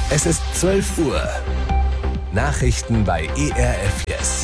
Es ist 12 Uhr. Nachrichten bei ERF Yes.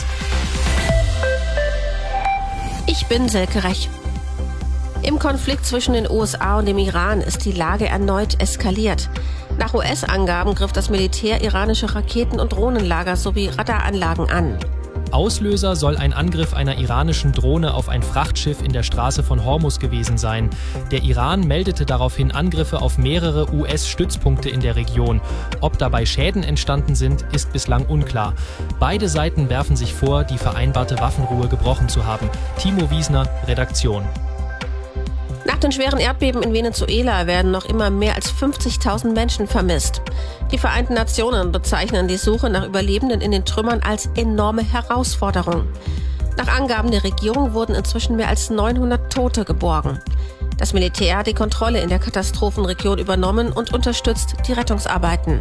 Ich bin Silke Rech. Im Konflikt zwischen den USA und dem Iran ist die Lage erneut eskaliert. Nach US-Angaben griff das Militär iranische Raketen- und Drohnenlager sowie Radaranlagen an. Auslöser soll ein Angriff einer iranischen Drohne auf ein Frachtschiff in der Straße von Hormuz gewesen sein. Der Iran meldete daraufhin Angriffe auf mehrere US-Stützpunkte in der Region. Ob dabei Schäden entstanden sind, ist bislang unklar. Beide Seiten werfen sich vor, die vereinbarte Waffenruhe gebrochen zu haben. Timo Wiesner, Redaktion. Nach den schweren Erdbeben in Venezuela werden noch immer mehr als 50.000 Menschen vermisst. Die Vereinten Nationen bezeichnen die Suche nach Überlebenden in den Trümmern als enorme Herausforderung. Nach Angaben der Regierung wurden inzwischen mehr als 900 Tote geborgen. Das Militär hat die Kontrolle in der Katastrophenregion übernommen und unterstützt die Rettungsarbeiten.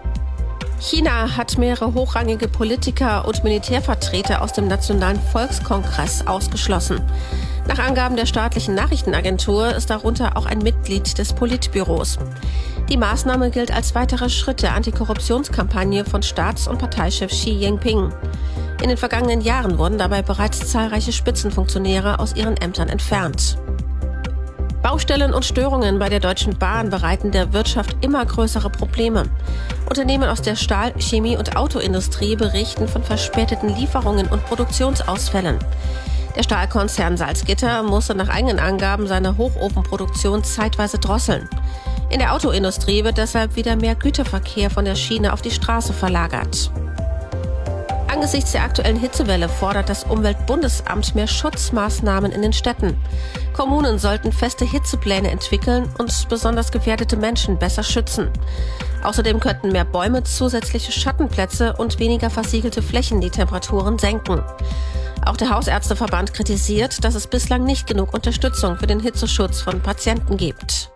China hat mehrere hochrangige Politiker und Militärvertreter aus dem Nationalen Volkskongress ausgeschlossen. Nach Angaben der staatlichen Nachrichtenagentur ist darunter auch ein Mitglied des Politbüros. Die Maßnahme gilt als weiterer Schritt der Antikorruptionskampagne von Staats- und Parteichef Xi Jinping. In den vergangenen Jahren wurden dabei bereits zahlreiche Spitzenfunktionäre aus ihren Ämtern entfernt. Baustellen und Störungen bei der Deutschen Bahn bereiten der Wirtschaft immer größere Probleme. Unternehmen aus der Stahl-, Chemie- und Autoindustrie berichten von verspäteten Lieferungen und Produktionsausfällen. Der Stahlkonzern Salzgitter musste nach eigenen Angaben seine Hochofenproduktion zeitweise drosseln. In der Autoindustrie wird deshalb wieder mehr Güterverkehr von der Schiene auf die Straße verlagert. Angesichts der aktuellen Hitzewelle fordert das Umweltbundesamt mehr Schutzmaßnahmen in den Städten. Kommunen sollten feste Hitzepläne entwickeln und besonders gefährdete Menschen besser schützen. Außerdem könnten mehr Bäume, zusätzliche Schattenplätze und weniger versiegelte Flächen die Temperaturen senken. Auch der Hausärzteverband kritisiert, dass es bislang nicht genug Unterstützung für den Hitzeschutz von Patienten gibt.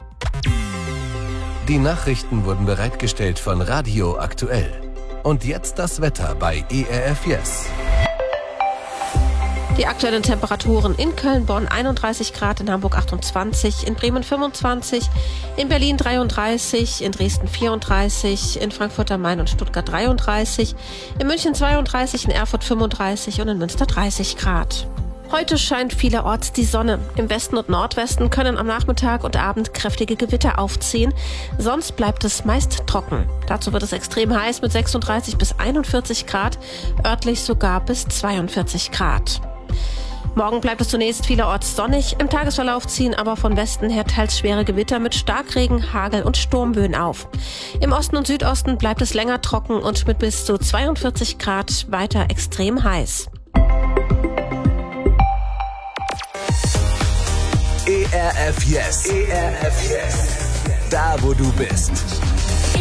Die Nachrichten wurden bereitgestellt von Radio Aktuell. Und jetzt das Wetter bei ERF Yes. Die aktuellen Temperaturen in Köln, Bonn 31 Grad, in Hamburg 28, in Bremen 25, in Berlin 33, in Dresden 34, in Frankfurt am Main und Stuttgart 33, in München 32, in Erfurt 35 und in Münster 30 Grad. Heute scheint vielerorts die Sonne. Im Westen und Nordwesten können am Nachmittag und Abend kräftige Gewitter aufziehen. Sonst bleibt es meist trocken. Dazu wird es extrem heiß mit 36 bis 41 Grad, örtlich sogar bis 42 Grad. Morgen bleibt es zunächst vielerorts sonnig. Im Tagesverlauf ziehen aber von Westen her teils schwere Gewitter mit Starkregen, Hagel und Sturmböen auf. Im Osten und Südosten bleibt es länger trocken und mit bis zu 42 Grad weiter extrem heiß. ERF Yes. ERF Yes. Da, wo du bist.